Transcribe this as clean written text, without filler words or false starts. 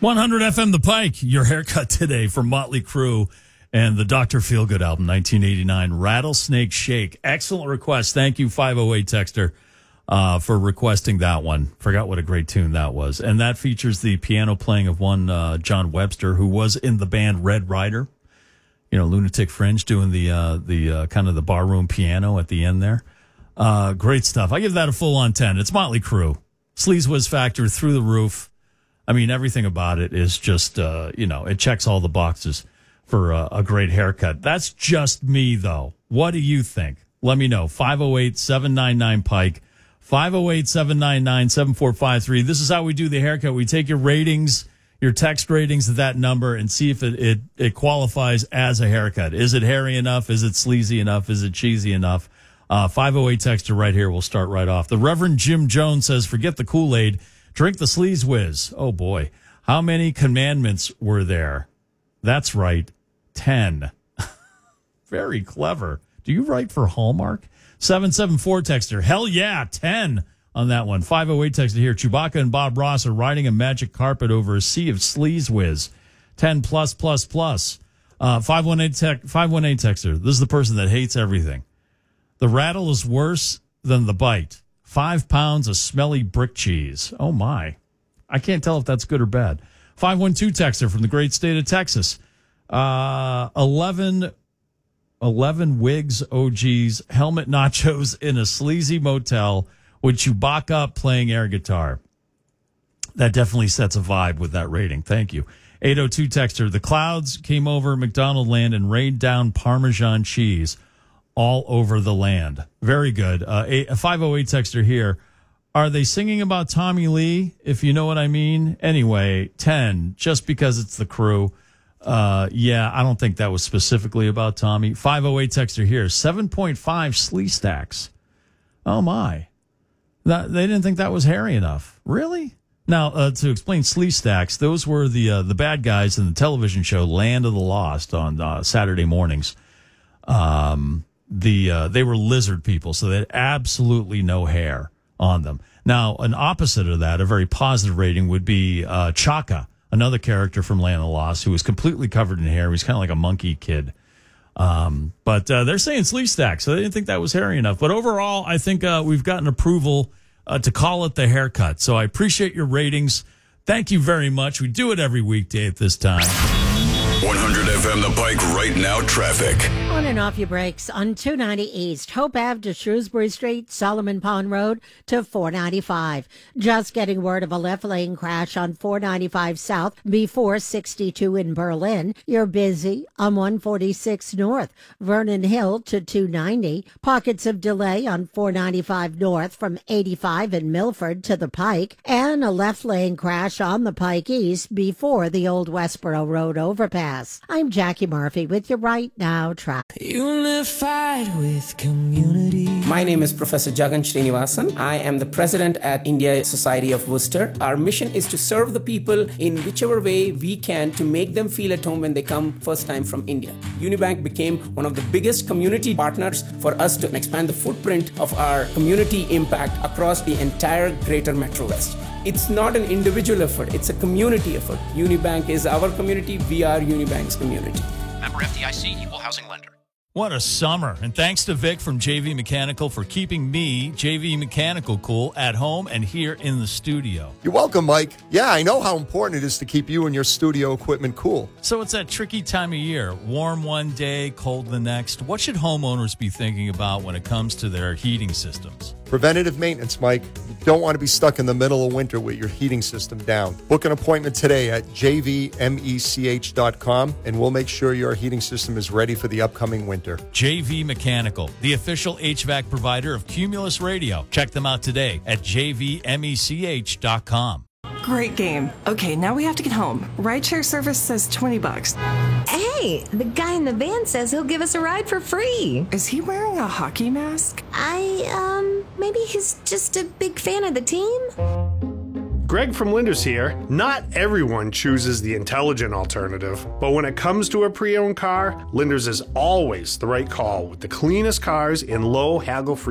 100 FM The Pike, your haircut today from Motley Crue and the Dr. Feelgood album, 1989, Rattlesnake Shake. Excellent request. Thank you, 508 Texter, for requesting that one. Forgot what a great tune that was. And that features the piano playing of one John Webster, who was in the band Red Rider. You know, Lunatic Fringe doing the kind of the barroom piano at the end there. Great stuff. I give that a full-on 10. It's Motley Crue. Sleaze Whiz factor through the roof. I mean, everything about it is just, it checks all the boxes for a great haircut. That's just me, though. What do you think? Let me know. 508-799-PIKE, 508-799-7453. This is how we do the haircut. We take your ratings, your text ratings of that number, and see if it qualifies as a haircut. Is it hairy enough? Is it sleazy enough? Is it cheesy enough? 508 Texter right here. We'll start right off. The Reverend Jim Jones says, forget the Kool-Aid. Drink the Sleaze Whiz. Oh, boy. How many commandments were there? That's right. 10. Very clever. Do you write for Hallmark? 774 Texter. Hell yeah, 10 on that one. 508 Texter here. Chewbacca and Bob Ross are riding a magic carpet over a sea of Sleaze Whiz. 10 plus. 518 Texter. This is the person that hates everything. The rattle is worse than the bite. 5 pounds of smelly brick cheese. Oh, my. I can't tell if that's good or bad. 512 Texter from the great state of Texas. 11 wigs, OGs, helmet nachos in a sleazy motel with Chewbacca playing air guitar. That definitely sets a vibe with that rating. Thank you. 802 Texter. The clouds came over McDonald land and rained down Parmesan cheese all over the land. Very good. A 508 Texter here. Are they singing about Tommy Lee, if you know what I mean? Anyway, 10, just because it's the Crew. Yeah, I don't think that was specifically about Tommy. 508 Texter here. 7.5 Slee Stacks. Oh, my. They didn't think that was hairy enough. Really? Now, to explain Slee Stacks, those were the bad guys in the television show Land of the Lost on Saturday mornings. They were lizard people, so they had absolutely no hair on them. Now, an opposite of that, a very positive rating, would be Chaka, another character from Land of the Lost, who was completely covered in hair. He's kind of like a monkey kid. But they're saying Slee Stack, so they didn't think that was hairy enough. But overall, I think we've gotten approval to call it the haircut. So I appreciate your ratings. Thank you very much. We do it every weekday at this time. 100 FM The Pike right now traffic. On and off your brakes on 290 East, Hope Ave to Shrewsbury Street, Solomon Pond Road to 495. Just getting word of a left lane crash on 495 South before 62 in Berlin. You're busy on 146 North, Vernon Hill to 290. Pockets of delay on 495 North from 85 in Milford to the Pike. And a left lane crash on the Pike East before the old Westboro Road overpass. I'm Jackie Murphy with your Right Now traffic. Unified with community. My name is Professor Jagan Srinivasan. I am the president at India Society of Worcester. Our mission is to serve the people in whichever way we can to make them feel at home when they come first time from India. Unibank became one of the biggest community partners for us to expand the footprint of our community impact across the entire greater Metro West. It's not an individual effort, it's a community effort. Unibank is our community, we are Unibank's community. Member FDIC, Equal Housing Lender. What a summer. And thanks to Vic from JV Mechanical for keeping me, JV Mechanical, cool at home and here in the studio. You're welcome, Mike. Yeah, I know how important it is to keep you and your studio equipment cool. So it's that tricky time of year. Warm one day, cold the next. What should homeowners be thinking about when it comes to their heating systems? Preventative maintenance, Mike. You don't want to be stuck in the middle of winter with your heating system down. Book an appointment today at jvmech.com, and we'll make sure your heating system is ready for the upcoming winter. JV Mechanical, the official HVAC provider of Cumulus Radio. Check them out today at jvmech.com. Great game. Okay, now we have to get home. Rideshare service says $20. Hey, the guy in the van says he'll give us a ride for free. Is he wearing a hockey mask? Maybe he's just a big fan of the team? Greg from Linders here. Not everyone chooses the intelligent alternative, but when it comes to a pre-owned car, Linders is always the right call with the cleanest cars in low haggle-free